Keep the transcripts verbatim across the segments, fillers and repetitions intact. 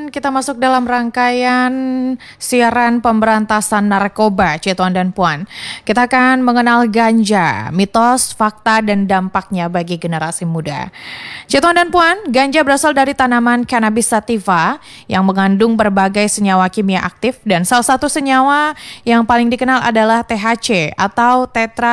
kita masuk dalam rangkaian siaran pemberantasan narkoba, Cituan dan Puan. Kita akan mengenal ganja, mitos, fakta, dan dampaknya bagi generasi muda. Cituan dan Puan, ganja berasal dari tanaman Cannabis sativa yang mengandung berbagai senyawa kimia aktif, dan salah satu senyawa yang paling dikenal adalah T H C atau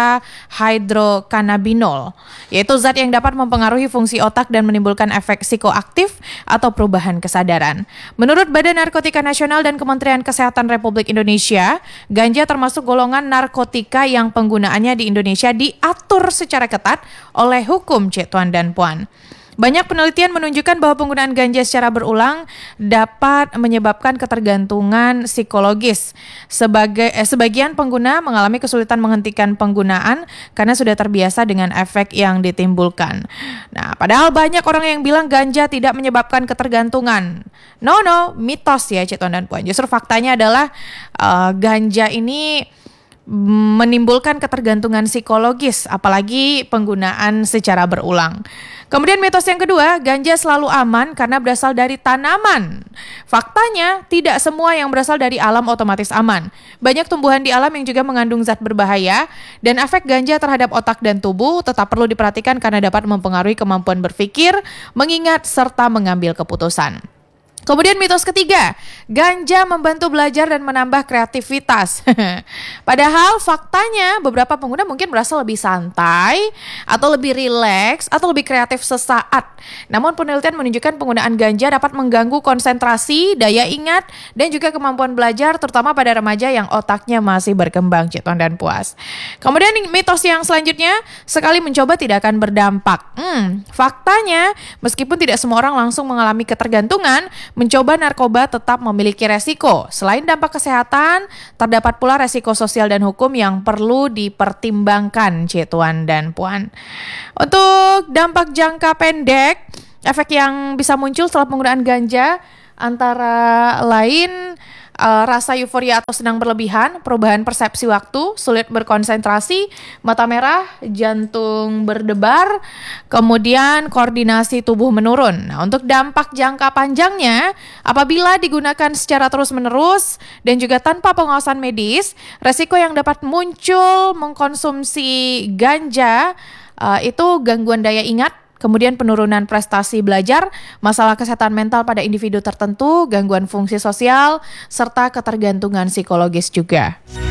tetrahydrocannabinol, yaitu zat yang dapat mempengaruhi fungsi otak dan menimbulkan efek psikoaktif atau perubahan kesadaran. Menurut Badan Narkotika Nasional dan Kementerian Kesehatan Republik Indonesia, ganja termasuk golongan narkotika yang penggunaannya di Indonesia diatur secara ketat oleh hukum, Cituan dan Puan. Banyak penelitian menunjukkan bahwa penggunaan ganja secara berulang dapat menyebabkan ketergantungan psikologis. Sebagai eh, sebagian pengguna mengalami kesulitan menghentikan penggunaan karena sudah terbiasa dengan efek yang ditimbulkan. Nah, padahal banyak orang yang bilang ganja tidak menyebabkan ketergantungan. No, no, mitos ya, Cituan dan Puan. Justru faktanya adalah uh, ganja ini menimbulkan ketergantungan psikologis, apalagi penggunaan secara berulang. Kemudian mitos yang kedua, ganja selalu aman karena berasal dari tanaman. Faktanya, tidak semua yang berasal dari alam otomatis aman. Banyak tumbuhan di alam yang juga mengandung zat berbahaya, dan efek ganja terhadap otak dan tubuh tetap perlu diperhatikan karena dapat mempengaruhi kemampuan berpikir, mengingat, serta mengambil keputusan. Kemudian mitos ketiga, ganja membantu belajar dan menambah kreativitas. Padahal faktanya beberapa pengguna mungkin merasa lebih santai atau lebih rileks atau lebih kreatif sesaat. Namun penelitian menunjukkan penggunaan ganja dapat mengganggu konsentrasi, daya ingat, dan juga kemampuan belajar terutama pada remaja yang otaknya masih berkembang, Cituan dan Puas. Kemudian mitos yang selanjutnya, sekali mencoba tidak akan berdampak. Hmm, faktanya meskipun tidak semua orang langsung mengalami ketergantungan, mencoba narkoba tetap memiliki resiko. Selain dampak kesehatan, terdapat pula resiko sosial dan hukum yang perlu dipertimbangkan, Cituan dan Puan. Untuk dampak jangka pendek, efek yang bisa muncul setelah penggunaan ganja antara lain Uh, rasa euforia atau senang berlebihan, perubahan persepsi waktu, sulit berkonsentrasi, mata merah, jantung berdebar, kemudian koordinasi tubuh menurun. Nah, untuk dampak jangka panjangnya, apabila digunakan secara terus-menerus dan juga tanpa pengawasan medis, resiko yang dapat muncul mengkonsumsi ganja uh, itu gangguan daya ingat, kemudian penurunan prestasi belajar, masalah kesehatan mental pada individu tertentu, gangguan fungsi sosial, serta ketergantungan psikologis juga.